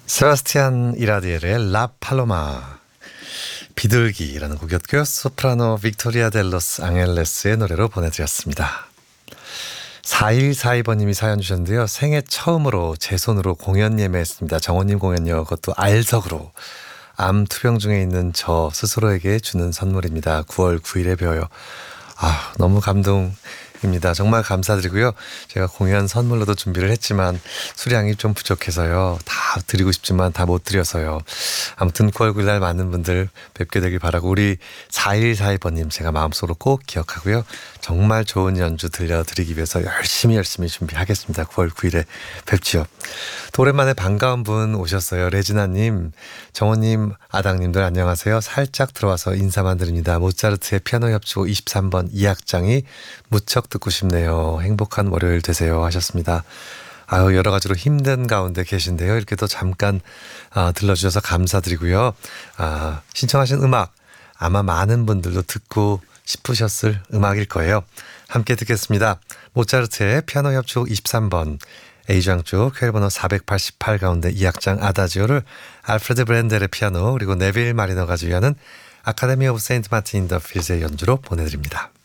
세바스티안 이라디엘의 라 팔로마 비둘기라는 곡이었고요. 소프라노 빅토리아 델로스 앙헬레스의 노래로 보내드렸습니다. 4142번님이 사연 주셨는데요. 생애 처음으로 제 손으로 공연 예매했습니다. 정원님 공연요. 그것도 알석으로. 암 투병 중에 있는 저 스스로에게 주는 선물입니다. 9월 9일에 배워요. 너무 감동입니다. 정말 감사드리고요. 제가 공연 선물로도 준비를 했지만 수량이 좀 부족해서요. 다 드리고 싶지만 다 못 드려서요. 아무튼 9월 9일 날 많은 분들 뵙게 되길 바라고 우리 4142번님 제가 마음속으로 꼭 기억하고요. 정말 좋은 연주 들려드리기 위해서 열심히 준비하겠습니다. 9월 9일에 뵙지요. 또 오랜만에 반가운 분 오셨어요. 레지나님, 정호님, 아당님들 안녕하세요. 살짝 들어와서 인사만 드립니다. 모차르트의 피아노 협주곡 23번 2악장이 무척 듣고 싶네요. 행복한 월요일 되세요 하셨습니다. 여러 가지로 힘든 가운데 계신데요. 이렇게 또 잠깐 들러주셔서 감사드리고요. 신청하신 음악 아마 많은 분들도 듣고 싶으셨을 음악일 거예요. 함께 듣겠습니다. 모차르트의 피아노 협주곡 23번 A장조 퀘일번호 488 가운데 2악장 아다지오를 알프레드 브렌델의 피아노 그리고 네빌 마리너가 지휘하는 아카데미 오브 세인트 마틴 인 더 필즈의 연주로 보내드립니다.